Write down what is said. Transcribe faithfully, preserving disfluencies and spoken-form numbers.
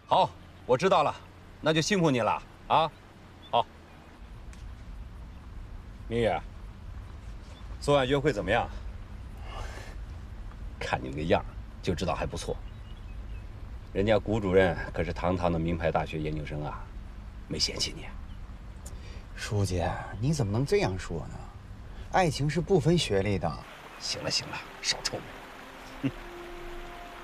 好，我知道了，那就辛苦你了啊。好，明宇，昨晚约会怎么样？看你那个样，就知道还不错。人家谷主任可是堂堂的名牌大学研究生啊，没嫌弃你。 书记，你怎么能这样说呢？爱情是不分学历的。 行了行了，少臭美。